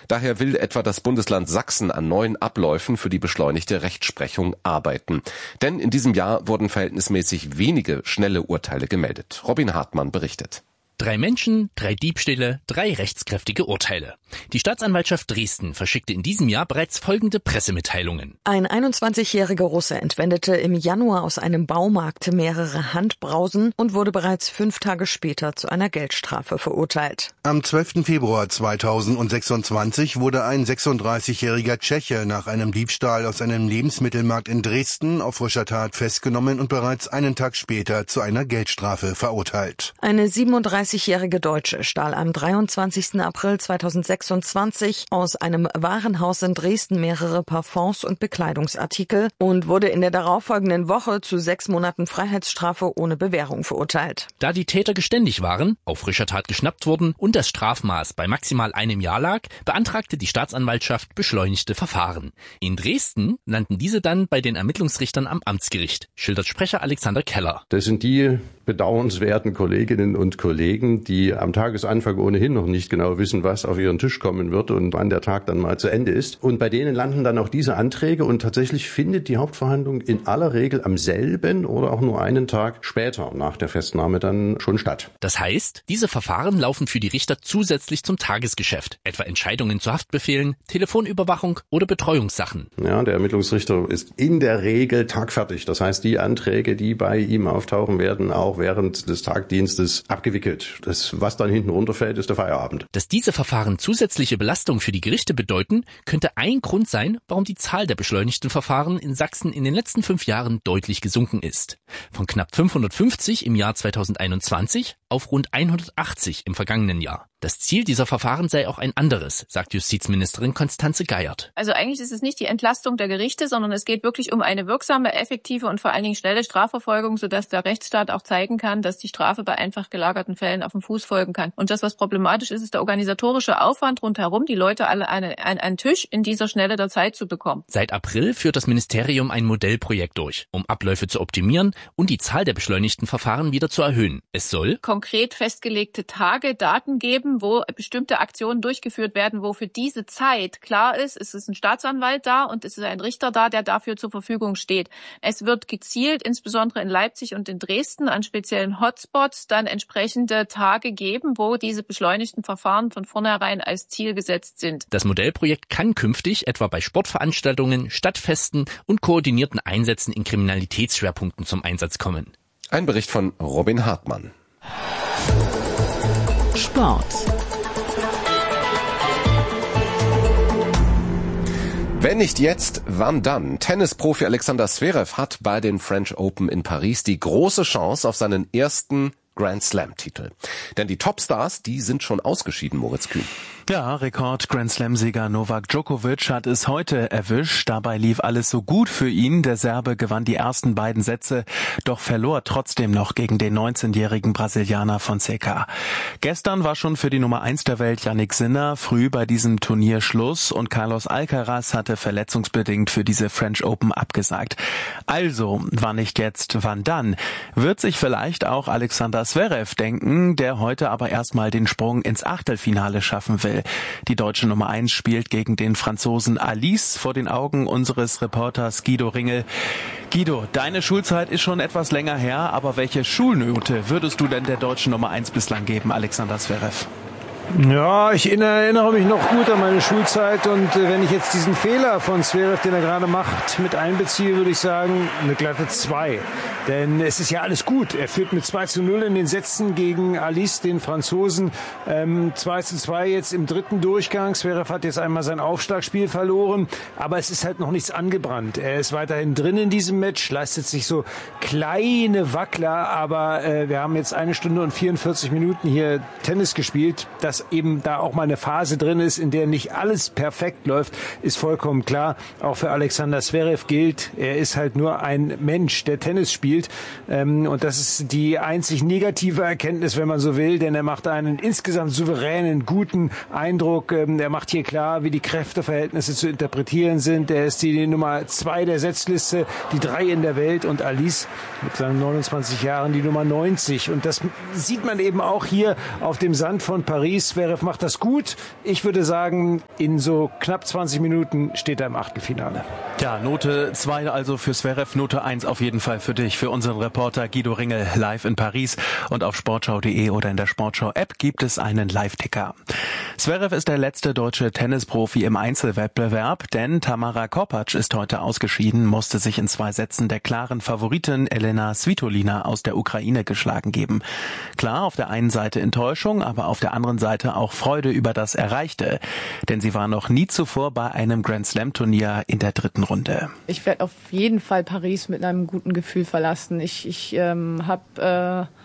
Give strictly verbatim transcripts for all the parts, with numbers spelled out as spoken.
Daher will etwa das Bundesland Sachsen an neuen Abläufen für die beschleunigte Rechtsprechung arbeiten. Denn in diesem Jahr wurden verhältnismäßig wenige schnelle Urteile gemeldet. Robin Hartmann berichtet. Drei Menschen, drei Diebstähle, drei rechtskräftige Urteile. Die Staatsanwaltschaft Dresden verschickte in diesem Jahr bereits folgende Pressemitteilungen. Ein einundzwanzigjähriger Russe entwendete im Januar aus einem Baumarkt mehrere Handbrausen und wurde bereits fünf Tage später zu einer Geldstrafe verurteilt. Am zwölften Februar zweitausendsechsundzwanzig wurde ein sechsunddreißigjähriger Tscheche nach einem Diebstahl aus einem Lebensmittelmarkt in Dresden auf frischer Tat festgenommen und bereits einen Tag später zu einer Geldstrafe verurteilt. Eine siebenunddreißigjährige Deutsche stahl am dreiundzwanzigsten April zweitausendsechsundzwanzig aus einem Warenhaus in Dresden mehrere Parfums und Bekleidungsartikel und wurde in der darauffolgenden Woche zu sechs Monaten Freiheitsstrafe ohne Bewährung verurteilt. Da die Täter geständig waren, auf frischer Tat geschnappt wurden und das Strafmaß bei maximal einem Jahr lag, beantragte die Staatsanwaltschaft beschleunigte Verfahren. In Dresden landen diese dann bei den Ermittlungsrichtern am Amtsgericht, schildert Sprecher Alexander Keller. Das sind die bedauernswerten Kolleginnen und Kollegen, die am Tagesanfang ohnehin noch nicht genau wissen, was auf ihren Tisch kommen wird und wann der Tag dann mal zu Ende ist. Und bei denen landen dann auch diese Anträge und tatsächlich findet die Hauptverhandlung in aller Regel am selben oder auch nur einen Tag später nach der Festnahme dann schon statt. Das heißt, diese Verfahren laufen für die Richter zusätzlich zum Tagesgeschäft, etwa Entscheidungen zu Haftbefehlen, Telefonüberwachung oder Betreuungssachen. Ja, der Ermittlungsrichter ist in der Regel tagfertig. Das heißt, die Anträge, die bei ihm auftauchen, werden auch während des Tagdienstes abgewickelt. Das, was dann hinten runterfällt, ist der Feierabend. Dass diese Verfahren zusätzliche Belastung für die Gerichte bedeuten, könnte ein Grund sein, warum die Zahl der beschleunigten Verfahren in Sachsen in den letzten fünf Jahren deutlich gesunken ist. Von knapp fünfhundertfünfzig im Jahr zweitausendeinundzwanzig auf rund hundertachtzig im vergangenen Jahr. Das Ziel dieser Verfahren sei auch ein anderes, sagt Justizministerin Constanze Geiert. Also eigentlich ist es nicht die Entlastung der Gerichte, sondern es geht wirklich um eine wirksame, effektive und vor allen Dingen schnelle Strafverfolgung, sodass der Rechtsstaat auch zeigen kann, dass die Strafe bei einfach gelagerten Fällen auf dem Fuß folgen kann. Und das, was problematisch ist, ist der organisatorische Aufwand rundherum, die Leute alle an einen Tisch in dieser Schnelle der Zeit zu bekommen. Seit April führt das Ministerium ein Modellprojekt durch, um Abläufe zu optimieren und die Zahl der beschleunigten Verfahren wieder zu erhöhen. Es soll konkret festgelegte Tage, Daten geben, wo bestimmte Aktionen durchgeführt werden, wo für diese Zeit klar ist, es ist ein Staatsanwalt da und es ist ein Richter da, der dafür zur Verfügung steht. Es wird gezielt, insbesondere in Leipzig und in Dresden, an speziellen Hotspots dann entsprechende Tage geben, wo diese beschleunigten Verfahren von vornherein als Ziel gesetzt sind. Das Modellprojekt kann künftig etwa bei Sportveranstaltungen, Stadtfesten und koordinierten Einsätzen in Kriminalitätsschwerpunkten zum Einsatz kommen. Ein Bericht von Robin Hartmann. Sport. Wenn nicht jetzt, wann dann? Tennisprofi Alexander Zverev hat bei den French Open in Paris die große Chance auf seinen ersten Grand Slam-Titel. Denn die Topstars, die sind schon ausgeschieden, Moritz Kühn. Ja, Rekord-Grand Slam-Sieger Novak Djokovic hat es heute erwischt. Dabei lief alles so gut für ihn. Der Serbe gewann die ersten beiden Sätze, doch verlor trotzdem noch gegen den neunzehnjährigen Brasilianer Fonseca. Gestern war schon für die Nummer eins der Welt Jannik Sinner früh bei diesem Turnier Schluss und Carlos Alcaraz hatte verletzungsbedingt für diese French Open abgesagt. Also, wann nicht jetzt, wann dann? Wird sich vielleicht auch Alexander Zverev denken, der heute aber erstmal den Sprung ins Achtelfinale schaffen will. Die deutsche Nummer eins spielt gegen den Franzosen Alice vor den Augen unseres Reporters Guido Ringel. Guido, deine Schulzeit ist schon etwas länger her, aber welche Schulnote würdest du denn der deutschen Nummer eins bislang geben, Alexander Zverev? Ja, ich erinnere mich noch gut an meine Schulzeit und äh, wenn ich jetzt diesen Fehler von Zverev, den er gerade macht, mit einbeziehe, würde ich sagen, eine glatte zwei. Denn es ist ja alles gut. Er führt mit zwei zu null in den Sätzen gegen Alice, den Franzosen. Ähm, zwei zu zwei jetzt im dritten Durchgang. Zverev hat jetzt einmal sein Aufschlagspiel verloren, aber es ist halt noch nichts angebrannt. Er ist weiterhin drin in diesem Match, leistet sich so kleine Wackler, aber äh, wir haben jetzt eine Stunde und vierundvierzig Minuten hier Tennis gespielt. Das eben da auch mal eine Phase drin ist, in der nicht alles perfekt läuft, ist vollkommen klar. Auch für Alexander Zverev gilt, er ist halt nur ein Mensch, der Tennis spielt. Ähm, und das ist die einzig negative Erkenntnis, wenn man so will, denn er macht einen insgesamt souveränen, guten Eindruck. Ähm, er macht hier klar, wie die Kräfteverhältnisse zu interpretieren sind. Er ist die Nummer zwei der Setzliste, die drei in der Welt und Alice mit seinen neunundzwanzig Jahren die Nummer neunzig. Und das sieht man eben auch hier auf dem Sand von Paris. Zverev macht das gut. Ich würde sagen, in so knapp zwanzig Minuten steht er im Achtelfinale. Ja, Note zwei also für Zverev, Note eins auf jeden Fall für dich, für unseren Reporter Guido Ringel live in Paris. Und auf sportschau punkt de oder in der Sportschau-App gibt es einen Live-Ticker. Zverev ist der letzte deutsche Tennisprofi im Einzelwettbewerb, denn Tamara Korpatsch ist heute ausgeschieden, musste sich in zwei Sätzen der klaren Favoritin Elena Svitolina aus der Ukraine geschlagen geben. Klar, auf der einen Seite Enttäuschung, aber auf der anderen Seite auch Freude über das Erreichte, denn sie war noch nie zuvor bei einem Grand-Slam-Turnier in der dritten Runde. Ich werde auf jeden Fall Paris mit einem guten Gefühl verlassen. Ich, ich ähm, habe äh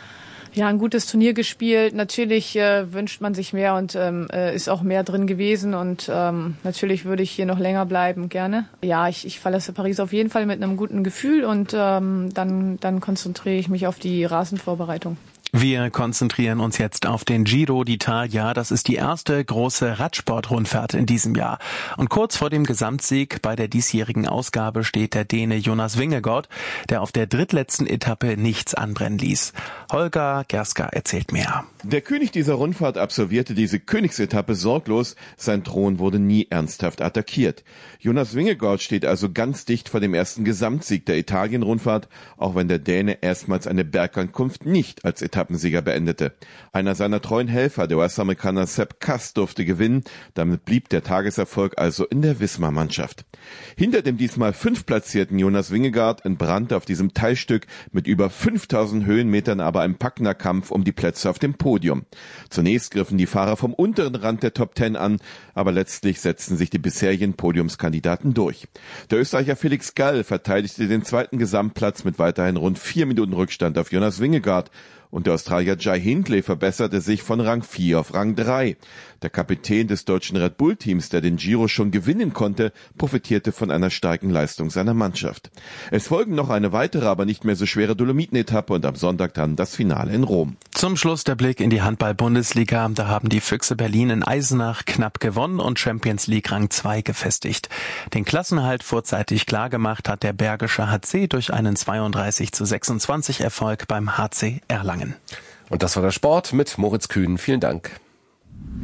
ja, ein gutes Turnier gespielt. Natürlich äh, wünscht man sich mehr und ähm, äh, ist auch mehr drin gewesen. Und ähm, natürlich würde ich hier noch länger bleiben, gerne. Ja, ich, ich verlasse Paris auf jeden Fall mit einem guten Gefühl und ähm, dann, dann konzentriere ich mich auf die Rasenvorbereitung. Wir konzentrieren uns jetzt auf den Giro d'Italia. Das ist die erste große Radsport-Rundfahrt in diesem Jahr. Und kurz vor dem Gesamtsieg bei der diesjährigen Ausgabe steht der Däne Jonas Vingegaard, der auf der drittletzten Etappe nichts anbrennen ließ. Holger Gerska erzählt mehr. Der König dieser Rundfahrt absolvierte diese Königsetappe sorglos. Sein Thron wurde nie ernsthaft attackiert. Jonas Vingegaard steht also ganz dicht vor dem ersten Gesamtsieg der Italien-Rundfahrt, auch wenn der Däne erstmals eine Bergankunft nicht als Etappensieger beendete. Einer seiner treuen Helfer, der U S-Amerikaner Sepp Kuss, durfte gewinnen. Damit blieb der Tageserfolg also in der Visma-Mannschaft. Hinter dem diesmal fünftplatzierten Jonas Vingegaard entbrannte auf diesem Teilstück mit über fünftausend Höhenmetern aber ein packender Kampf um die Plätze auf dem Podium. Zunächst griffen die Fahrer vom unteren Rand der Top Ten an, aber letztlich setzten sich die bisherigen Podiumskandidaten durch. Der Österreicher Felix Gall verteidigte den zweiten Gesamtplatz mit weiterhin rund vier Minuten Rückstand auf Jonas Vingegaard. Und der Australier Jai Hindley verbesserte sich von Rang vier auf Rang drei. Der Kapitän des deutschen Red Bull-Teams, der den Giro schon gewinnen konnte, profitierte von einer starken Leistung seiner Mannschaft. Es folgen noch eine weitere, aber nicht mehr so schwere Dolomiten-Etappe und am Sonntag dann das Finale in Rom. Zum Schluss der Blick in die Handball-Bundesliga. Da haben die Füchse Berlin in Eisenach knapp gewonnen und Champions League Rang zwei gefestigt. Den Klassenerhalt vorzeitig klargemacht hat der Bergische H C durch einen zweiunddreißig zu sechsundzwanzig Erfolg beim H C Erlangen. Und das war der Sport mit Moritz Kühn. Vielen Dank.